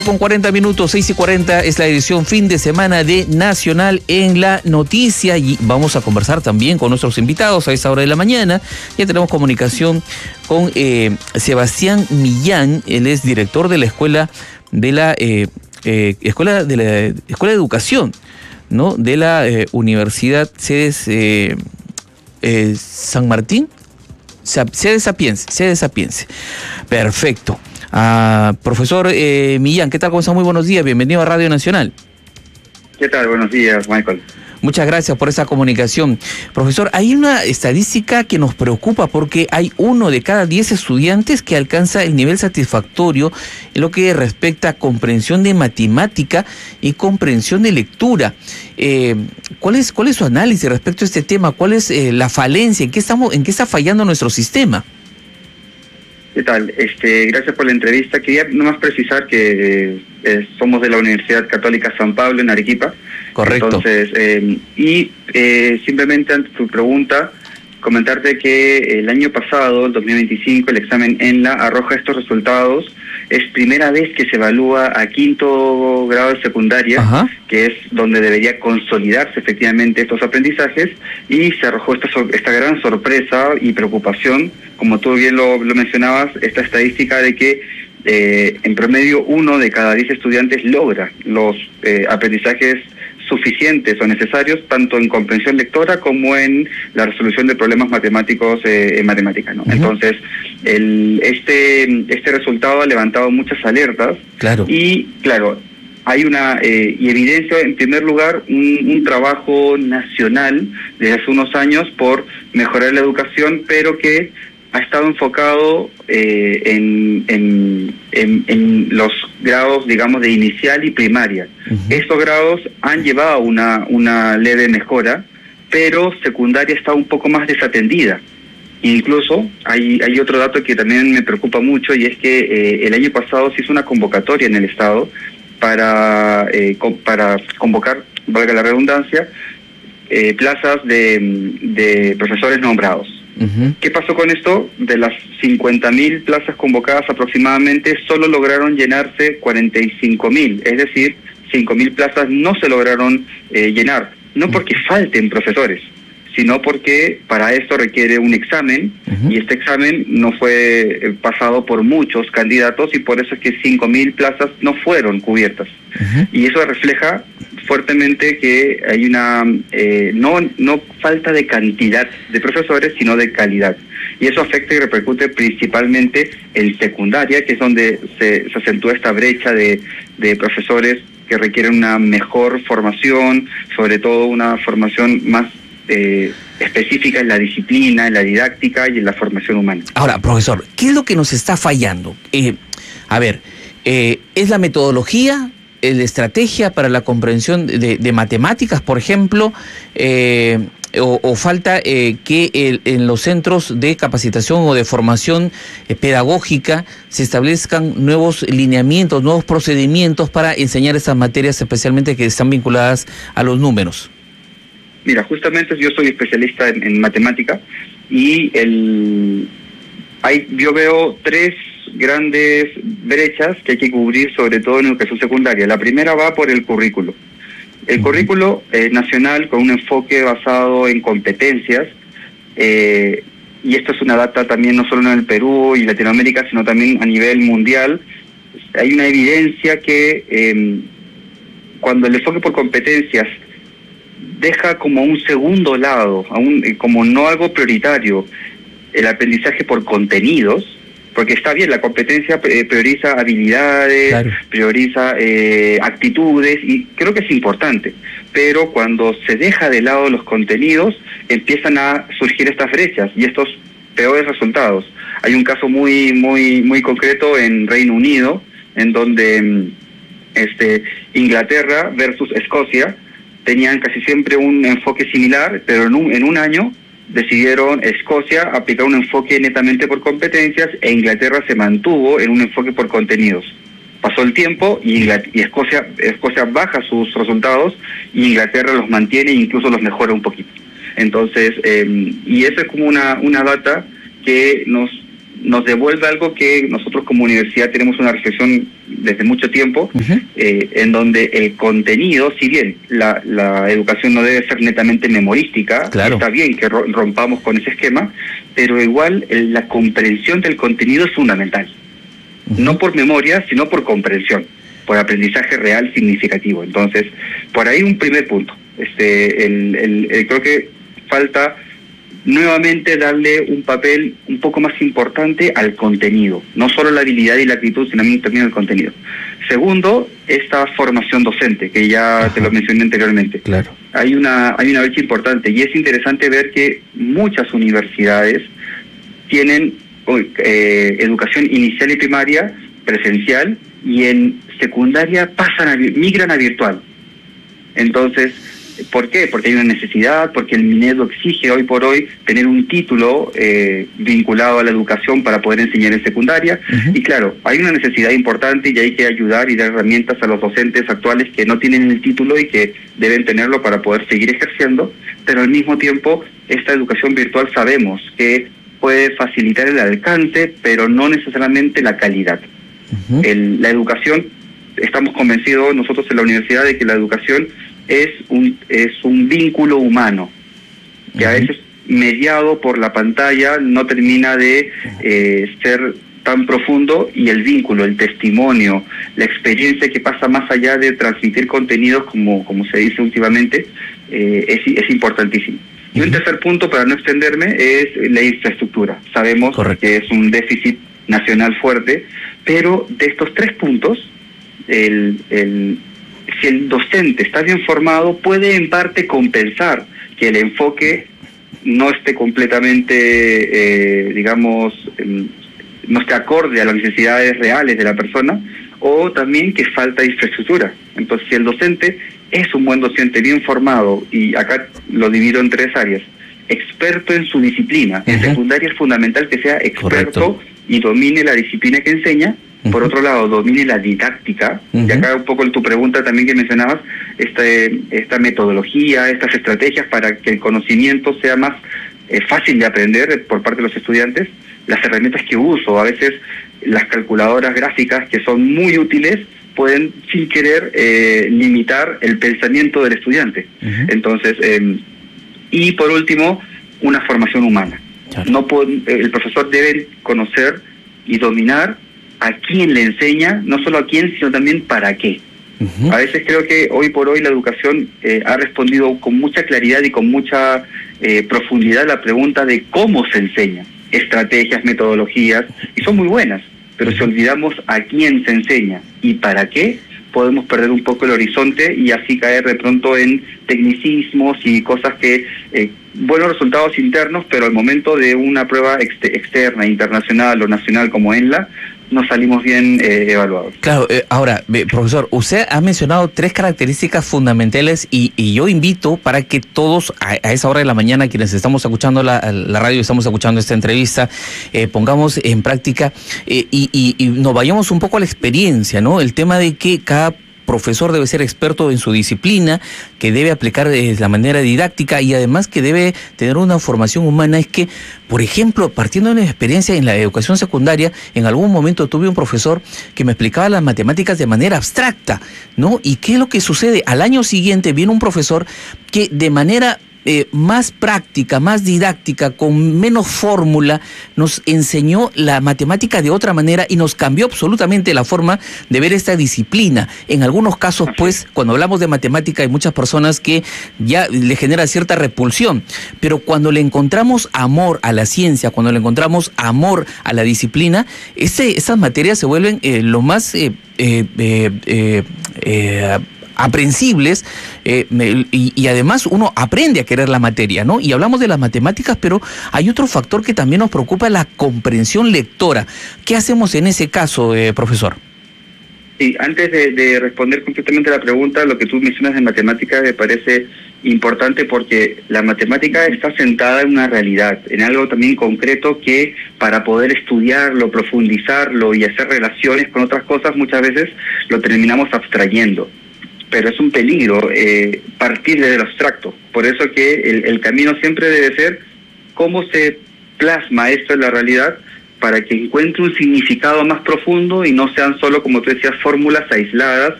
Con 40 minutos, 6:40 es la edición fin de semana de Nacional en la Noticia y vamos a conversar también con nuestros invitados a esta hora de la mañana. Ya tenemos comunicación con Sebastián Millán, él es director de la Escuela de Educación, ¿no? De la Universidad Sedes San Martín, Sede Sapiense. Perfecto. Profesor Millán, ¿qué tal? ¿Cómo está? Muy buenos días, bienvenido a Radio Nacional. ¿Qué tal? Buenos días, Michael. Muchas gracias por esa comunicación. Profesor, hay una estadística que nos preocupa porque hay 1 de cada 10 estudiantes que alcanza el nivel satisfactorio en lo que respecta a comprensión de matemática y comprensión de lectura. ¿Cuál es su análisis respecto a este tema? ¿Cuál es la falencia? ¿En qué está fallando nuestro sistema? ¿Qué tal? Gracias por la entrevista. Quería nomás precisar que somos de la Universidad Católica San Pablo en Arequipa. Correcto. Entonces, simplemente ante tu pregunta, comentarte que el año pasado, el 2025, el examen ENLA arroja estos resultados. Es primera vez que se evalúa a 5º grado de secundaria, ajá, que es donde debería consolidarse efectivamente estos aprendizajes, y se arrojó esta gran sorpresa y preocupación, como tú bien lo mencionabas, esta estadística de que en promedio 1 de cada 10 estudiantes logra los aprendizajes suficientes o necesarios tanto en comprensión lectora como en la resolución de problemas matemáticos en matemáticas, ¿no? Uh-huh. Entonces, este resultado ha levantado muchas alertas. Claro. Y claro, hay una y evidencia en primer lugar un trabajo nacional desde hace unos años por mejorar la educación, pero que ha estado enfocado en los grados, digamos, de inicial y primaria. Uh-huh. Estos grados han llevado una leve mejora, pero secundaria está un poco más desatendida. Incluso hay otro dato que también me preocupa mucho, y es que el año pasado se hizo una convocatoria en el Estado para convocar, valga la redundancia, plazas de profesores nombrados. Uh-huh. ¿Qué pasó con esto? De las 50.000 plazas convocadas aproximadamente, solo lograron llenarse 45.000, es decir, 5.000 plazas no se lograron llenar, no porque falten profesores, sino porque para esto requiere un examen. Uh-huh. Y este examen no fue pasado por muchos candidatos, y por eso es que 5.000 plazas no fueron cubiertas. Uh-huh. Y eso refleja fuertemente que hay una no falta de cantidad de profesores, sino de calidad. Y eso afecta y repercute principalmente en secundaria, que es donde se acentúa esta brecha de profesores que requieren una mejor formación, sobre todo una formación más específica en la disciplina, en la didáctica y en la formación humana. Ahora, profesor, ¿qué es lo que nos está fallando? ¿Es la metodología, la estrategia para la comprensión de matemáticas, por ejemplo, o falta que en los centros de capacitación o de formación pedagógica se establezcan nuevos lineamientos, nuevos procedimientos para enseñar estas materias, especialmente que están vinculadas a los números? Mira, justamente yo soy especialista en matemática, y yo veo 3 grandes brechas que hay que cubrir, sobre todo en educación secundaria. La primera va por el currículo. El currículo nacional, con un enfoque basado en competencias, y esto es una data también no solo en el Perú y Latinoamérica, sino también a nivel mundial. Hay una evidencia que cuando el enfoque por competencias deja como un segundo lado, como no algo prioritario, el aprendizaje por contenidos, porque está bien, la competencia prioriza habilidades, claro, prioriza actitudes, y creo que es importante, pero cuando se deja de lado los contenidos, empiezan a surgir estas brechas y estos peores resultados. Hay un caso muy concreto en Reino Unido, en donde Inglaterra versus Escocia tenían casi siempre un enfoque similar, pero en un año decidieron Escocia aplicar un enfoque netamente por competencias, e Inglaterra se mantuvo en un enfoque por contenidos. Pasó el tiempo y Escocia baja sus resultados, y Inglaterra los mantiene e incluso los mejora un poquito. Entonces, y eso es como una data que nos nos devuelve algo que nosotros como universidad tenemos una reflexión desde mucho tiempo, en donde el contenido, si bien la educación no debe ser netamente memorística, claro, está bien que rompamos con ese esquema, pero igual la comprensión del contenido es fundamental. No por memoria, sino por comprensión, por aprendizaje real significativo. Entonces, por ahí un primer punto. Creo que falta nuevamente darle un papel un poco más importante al contenido, no solo la habilidad y la actitud, sino también el contenido. Segundo, esta formación docente, que ya te lo mencioné anteriormente. Claro. Hay una brecha importante, y es interesante ver que muchas universidades tienen educación inicial y primaria presencial, y en secundaria migran a virtual. Entonces, ¿por qué? Porque hay una necesidad, porque el Minedu exige hoy por hoy tener un título vinculado a la educación para poder enseñar en secundaria, y claro, hay una necesidad importante y hay que ayudar y dar herramientas a los docentes actuales que no tienen el título y que deben tenerlo para poder seguir ejerciendo, pero al mismo tiempo esta educación virtual sabemos que puede facilitar el alcance, pero no necesariamente la calidad. La educación, estamos convencidos nosotros en la universidad de que la educación es un vínculo humano, que a veces mediado por la pantalla no termina de ser tan profundo, y el vínculo, el testimonio, la experiencia que pasa más allá de transmitir contenidos, como se dice últimamente, es importantísimo. Y un tercer punto, para no extenderme, es la infraestructura. Sabemos que es un déficit nacional fuerte, pero de estos tres puntos, si el docente está bien formado, puede en parte compensar que el enfoque no esté completamente, no esté acorde a las necesidades reales de la persona, o también que falta infraestructura. Entonces, si el docente es un buen docente bien formado, y acá lo divido en tres áreas: experto en su disciplina. En secundaria es fundamental que sea experto y domine la disciplina que enseña. Por otro lado, domine la didáctica, y acá un poco en tu pregunta también que mencionabas, esta metodología, estas estrategias para que el conocimiento sea más fácil de aprender por parte de los estudiantes, las herramientas que uso, a veces las calculadoras gráficas, que son muy útiles, pueden sin querer limitar el pensamiento del estudiante. Entonces, y por último, una formación humana. El profesor debe conocer y dominar a quién le enseña, no solo a quién, sino también para qué. A veces creo que hoy por hoy la educación ha respondido con mucha claridad y con mucha profundidad la pregunta de cómo se enseña. Estrategias, metodologías, y son muy buenas, pero si olvidamos a quién se enseña y para qué, podemos perder un poco el horizonte y así caer de pronto en tecnicismos y cosas que, buenos resultados internos, pero al momento de una prueba externa, internacional o nacional como ENLA, no salimos bien evaluados. Claro, ahora, profesor, usted ha mencionado tres características fundamentales y yo invito para que todos a esa hora de la mañana, quienes estamos escuchando la radio, estamos escuchando esta entrevista, pongamos en práctica y nos vayamos un poco a la experiencia, ¿no? El tema de que cada profesor debe ser experto en su disciplina, que debe aplicar de la manera didáctica y además que debe tener una formación humana. Es que, por ejemplo, partiendo de una experiencia en la educación secundaria, en algún momento tuve un profesor que me explicaba las matemáticas de manera abstracta, ¿no? ¿Y qué es lo que sucede? Al año siguiente viene un profesor que de manera más práctica, más didáctica, con menos fórmula, nos enseñó la matemática de otra manera y nos cambió absolutamente la forma de ver esta disciplina. En algunos casos, pues, cuando hablamos de matemática hay muchas personas que ya le genera cierta repulsión, pero cuando le encontramos amor a la ciencia, cuando le encontramos amor a la disciplina, esas materias se vuelven lo más aprensibles, y además uno aprende a querer la materia, ¿no? Y hablamos de las matemáticas, pero hay otro factor que también nos preocupa, la comprensión lectora. ¿Qué hacemos en ese caso, profesor? Sí, antes de responder completamente a la pregunta, lo que tú mencionas de matemáticas me parece importante, porque la matemática está sentada en una realidad, en algo también concreto que para poder estudiarlo, profundizarlo y hacer relaciones con otras cosas, muchas veces lo terminamos abstrayendo. Pero es un peligro partir desde lo abstracto. Por eso que el camino siempre debe ser cómo se plasma esto en la realidad, para que encuentre un significado más profundo y no sean solo, como tú decías, fórmulas aisladas